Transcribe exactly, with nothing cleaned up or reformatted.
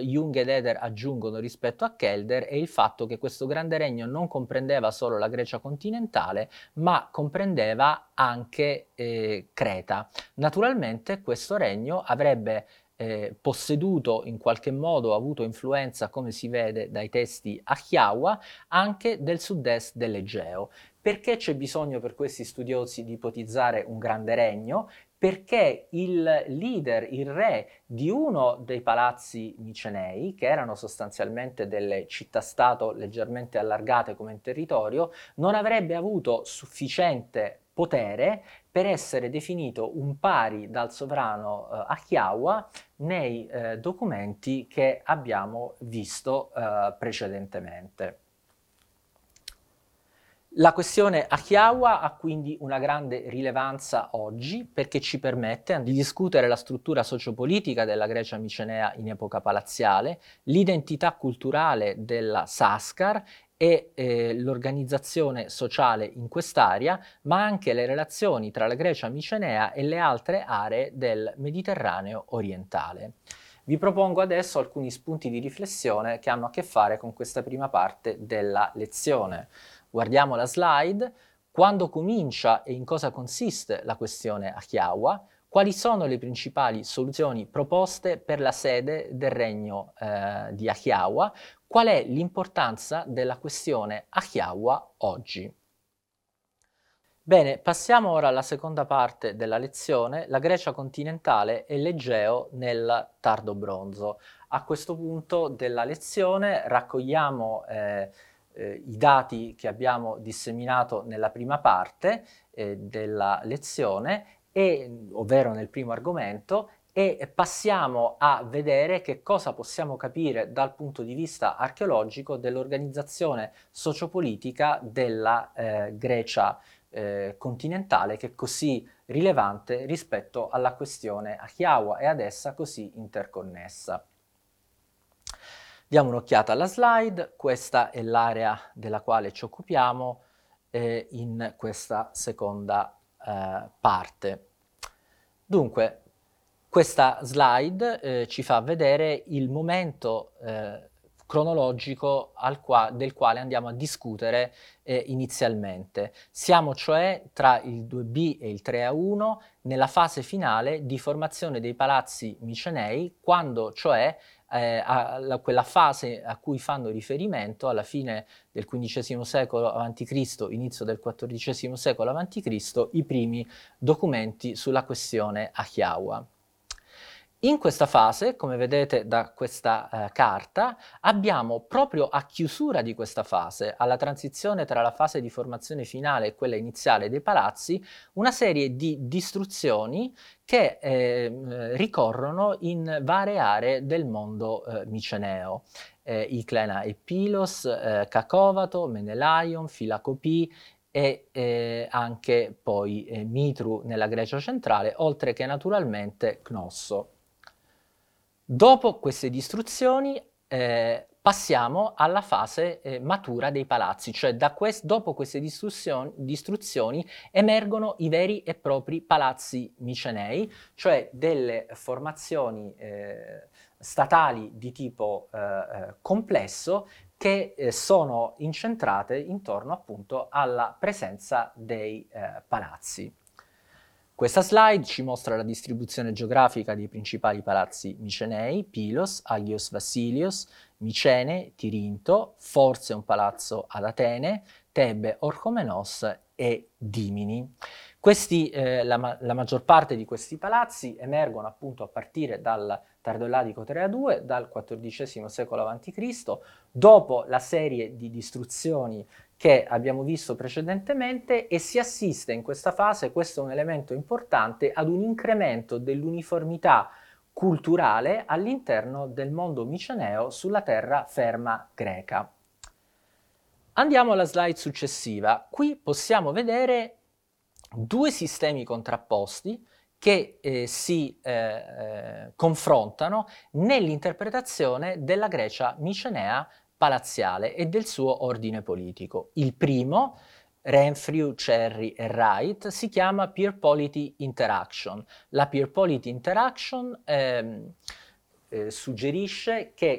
Jung ed Eder aggiungono rispetto a Kelder è il fatto che questo grande regno non comprendeva solo la Grecia continentale, ma comprendeva anche eh, Creta. Naturalmente questo regno avrebbe eh, posseduto in qualche modo, avuto influenza, come si vede dai testi Achiaua, anche del sud-est dell'Egeo. Perché c'è bisogno per questi studiosi di ipotizzare un grande regno? Perché il leader, il re di uno dei palazzi micenei, che erano sostanzialmente delle città-stato leggermente allargate come territorio, non avrebbe avuto sufficiente potere per essere definito un pari dal sovrano eh, Achiaua nei eh, documenti che abbiamo visto eh, precedentemente. La questione Achiaua ha quindi una grande rilevanza oggi perché ci permette di discutere la struttura sociopolitica della Grecia micenea in epoca palaziale, l'identità culturale della Saskar e eh, l'organizzazione sociale in quest'area, ma anche le relazioni tra la Grecia micenea e le altre aree del Mediterraneo orientale. Vi propongo adesso alcuni spunti di riflessione che hanno a che fare con questa prima parte della lezione. Guardiamo la slide. Quando comincia e in cosa consiste la questione Achiaua? Quali sono le principali soluzioni proposte per la sede del regno eh, di Achiaua? Qual è l'importanza della questione Achiaua oggi? Bene, passiamo ora alla seconda parte della lezione, la Grecia continentale e l'Egeo nel tardo bronzo. A questo punto della lezione raccogliamo eh, eh, i dati che abbiamo disseminato nella prima parte eh, della lezione, e, ovvero nel primo argomento, e passiamo a vedere che cosa possiamo capire dal punto di vista archeologico dell'organizzazione sociopolitica della eh, Grecia eh, continentale, che è così rilevante rispetto alla questione Achiaua e ad essa così interconnessa. Diamo un'occhiata alla slide, questa è l'area della quale ci occupiamo eh, in questa seconda eh, parte. Dunque, questa slide eh, ci fa vedere il momento eh, cronologico al qua- del quale andiamo a discutere eh, inizialmente. Siamo cioè tra il due B e il tre A uno nella fase finale di formazione dei palazzi micenei, quando cioè eh, a, la, quella fase a cui fanno riferimento alla fine del quindicesimo secolo avanti Cristo, inizio del quattordicesimo secolo avanti Cristo, i primi documenti sulla questione Achiaua. In questa fase, come vedete da questa eh, carta, abbiamo proprio a chiusura di questa fase, alla transizione tra la fase di formazione finale e quella iniziale dei palazzi, una serie di distruzioni che eh, ricorrono in varie aree del mondo eh, miceneo. Eh, Iclena e Pilos, eh, Cacovato, Menelaion, Filacopì, e eh, anche poi eh, Mitru nella Grecia centrale, oltre che naturalmente Cnosso. Dopo queste distruzioni eh, passiamo alla fase eh, matura dei palazzi, cioè da quest- dopo queste distruzioni, distruzioni emergono i veri e propri palazzi micenei, cioè delle formazioni eh, statali di tipo eh, eh, complesso che eh, sono incentrate intorno appunto alla presenza dei eh, palazzi. Questa slide ci mostra la distribuzione geografica dei principali palazzi micenei: Pylos, Agios Vassilios, Micene, Tirinto, forse un palazzo ad Atene, Tebe, Orchomenos e Dimini. Questi, eh, la, ma- la maggior parte di questi palazzi emergono appunto a partire dal Tardo-Elladico tre A due, dal quattordicesimo secolo avanti Cristo, dopo la serie di distruzioni che abbiamo visto precedentemente, e si assiste in questa fase, questo è un elemento importante, ad un incremento dell'uniformità culturale all'interno del mondo miceneo sulla terraferma greca. Andiamo alla slide successiva. Qui possiamo vedere due sistemi contrapposti che eh, si eh, eh, confrontano nell'interpretazione della Grecia micenea palaziale e del suo ordine politico. Il primo, Renfrew, Cherry e Wright, si chiama Peer Polity Interaction. La Peer Polity Interaction ehm, eh, suggerisce che